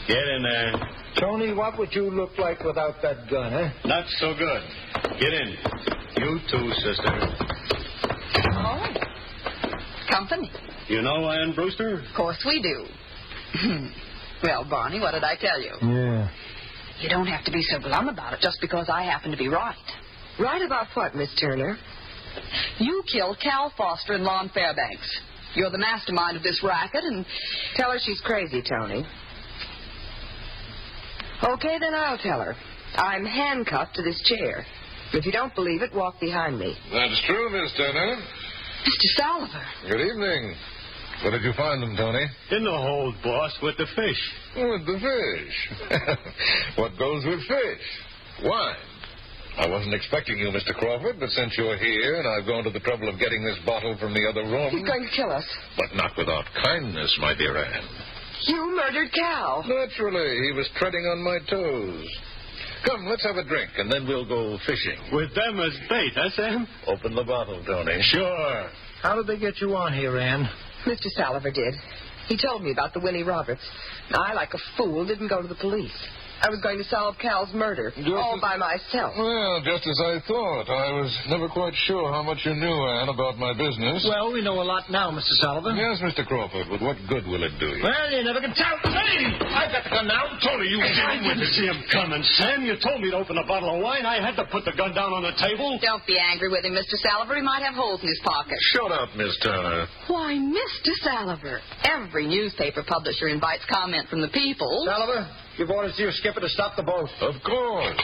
Get in there. Tony, what would you look like without that gun, eh? Not so good. Get in. You too, sister. Oh. Company. You know Ann Brewster? Of course we do. Well, Barney, what did I tell you? Yeah. You don't have to be so glum about it just because I happen to be right. Right about what, Miss Turner? You killed Cal Foster and Lon Fairbanks. You're the mastermind of this racket, and... Tell her she's crazy, Tony. Okay, then I'll tell her. I'm handcuffed to this chair. If you don't believe it, walk behind me. That's true, Miss Turner. Mr. Salliver. Good evening. Where did you find them, Tony? In the hold, boss, with the fish. With the fish. What goes with fish? Wine. I wasn't expecting you, Mr. Crawford, but since you're here and I've gone to the trouble of getting this bottle from the other room... He's going to kill us. But not without kindness, my dear Anne. You murdered Cal. Naturally. He was treading on my toes. Come, let's have a drink, and then we'll go fishing. With them as bait, huh, Sam? Open the bottle, Tony. Sure. How did they get you on here, Ann? Mr. Salliver did. He told me about the Willie Roberts. I, like a fool, didn't go to the police. I was going to solve Cal's murder, all by myself. Well, just as I thought. I was never quite sure how much you knew, Anne, about my business. Well, we know a lot now, Mr. Sullivan. Yes, Mr. Crawford, but what good will it do you? Well, you never can tell. Hey, I've got the gun now. Tony, you didn't see him coming, Sam. You told me to open a bottle of wine. I had to put the gun down on the table. Don't be angry with him, Mr. Salliver. He might have holes in his pocket. Shut up, Miss Turner. Why, Mr. Salliver, every newspaper publisher invites comment from the people. Salliver, give orders to your skipper to stop the boat. Of course.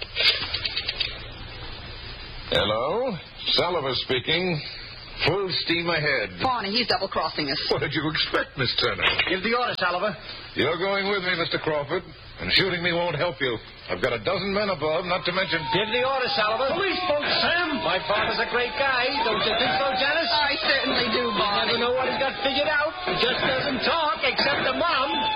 Hello? Salliver speaking. Full steam ahead. Barney, he's double-crossing us. What did you expect, Miss Turner? Give the order, Salliver. You're going with me, Mr. Crawford, and shooting me won't help you. I've got a dozen men above, not to mention... Give the order, Salliver. Police folks, Sam. My father's a great guy. Don't you think so, Janice? I certainly do, Barney. You never know what he's got figured out. He just doesn't talk, except to Mom.